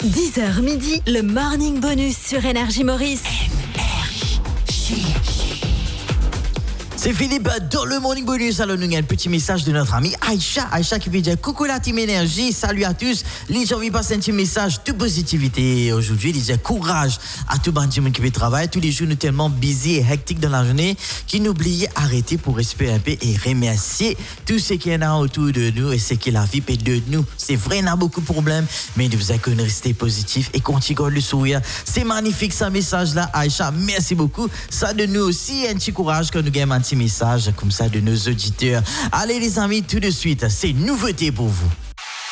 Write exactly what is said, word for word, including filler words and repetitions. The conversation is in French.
dix heures midi, le Morning Bonus sur Énergie Maurice. C'est Philippe dans le Morning Bonus. Alors, nous avons un petit message de notre ami Aïcha. Aïcha qui peut dire coucou la team énergie. Salut à tous. J'ai envie de passer un petit message de positivité aujourd'hui. Il dit courage à tout le monde qui peut travailler. Tous les jours, nous sommes tellement busy et hectiques dans la journée qui n'oubliez arrêter pour respirer un peu et remercier tout ce qui est là autour de nous et ce qui est la vie de nous. C'est vrai, on a beaucoup de problèmes, mais nous avons qu'à rester positif et continuer le sourire. C'est magnifique, ce message-là, Aïcha. Merci beaucoup. Ça donne nous aussi un petit courage quand nous gagnons un petit message comme ça de nos auditeurs. Allez les amis, tout de suite, c'est une nouveauté pour vous.